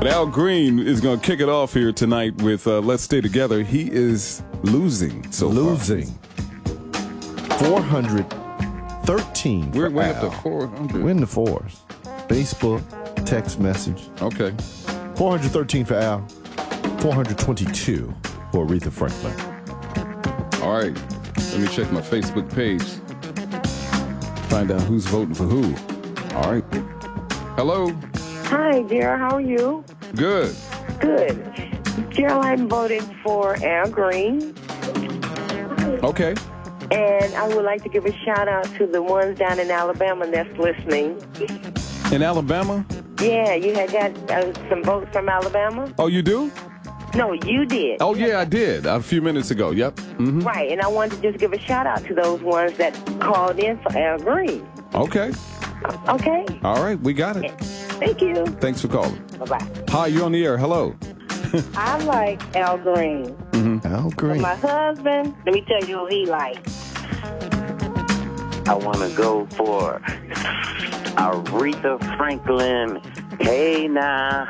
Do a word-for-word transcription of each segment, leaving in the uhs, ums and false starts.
Al Green is going to kick it off here tonight with uh, Let's Stay Together. He is losing so Losing. four hundred thirteen. We're for way Al. up to four hundred. We're in the fours. Facebook, text message. Okay. four hundred thirteen for Al. four hundred twenty-two for Aretha Franklin. All right. Let me check my Facebook page. Find out who's voting for who. All right. Hello. Hi, dear. How are you? Good. Good. Gerald, I'm voting for Al Green. Okay. And I would like to give a shout out to the ones down in Alabama that's listening. In Alabama? Yeah, you had got uh, some votes from Alabama? Oh, you do? No, you did. Oh, yeah, I did. A few minutes ago. Yep. Mm-hmm. Right, and I wanted to just give a shout out to those ones that called in for Al Green. Okay. Okay? All right. We got it. Thank you. Thanks for calling. Bye-bye. Hi, you're on the air. Hello. I like Al Green. Al Green. My husband, let me tell you who he likes. I want to go for Aretha Franklin. Hey, now.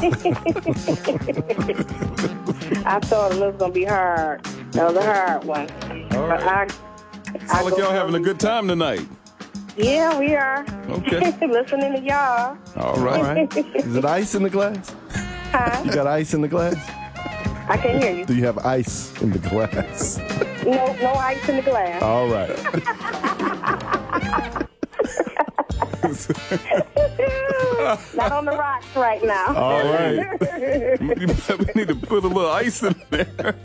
I thought it was going to be hard. That was a hard one. All right. But I, Sound I like go y'all having a for- good time tonight. Yeah, we are. Okay. Listening to y'all. All All right. right. Is it ice in the glass? Huh? You got ice in the glass? I can't hear you. Do you have ice in the glass? No, no ice in the glass. All right. Not on the rocks right now. All right. We need to put a little ice in there.